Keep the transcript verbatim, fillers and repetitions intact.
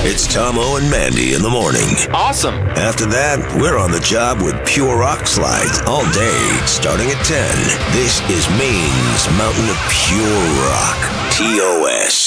It's Tomo and Mandy in the morning. Awesome. After that, we're on the job with Pure Rock Slides all day, starting at ten. This is Maine's Mountain of Pure Rock. T O S.